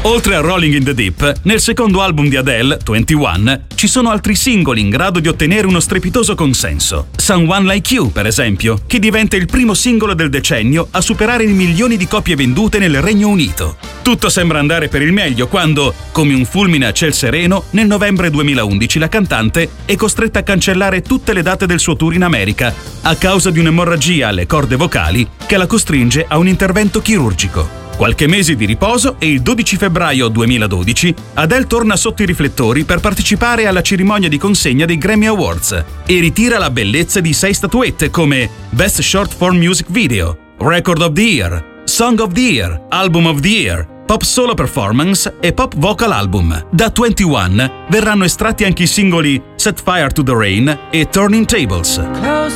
Oltre a Rolling in the Deep, nel secondo album di Adele, 21, ci sono altri singoli in grado di ottenere uno strepitoso consenso. Someone Like You, per esempio, che diventa il primo singolo del decennio a superare i milioni di copie vendute nel Regno Unito. Tutto sembra andare per il meglio quando, come un fulmine a ciel sereno, nel novembre 2011 la cantante è costretta a cancellare tutte le date del suo tour in America a causa di un'emorragia alle corde vocali che la costringe a un intervento chirurgico. Qualche mese di riposo e il 12 febbraio 2012 Adele torna sotto i riflettori per partecipare alla cerimonia di consegna dei Grammy Awards e ritira la bellezza di 6 statuette come Best Short Form Music Video, Record of the Year, Song of the Year, Album of the Year, Pop Solo Performance e Pop Vocal Album. Da 21 verranno estratti anche i singoli Set Fire to the Rain e Turning Tables.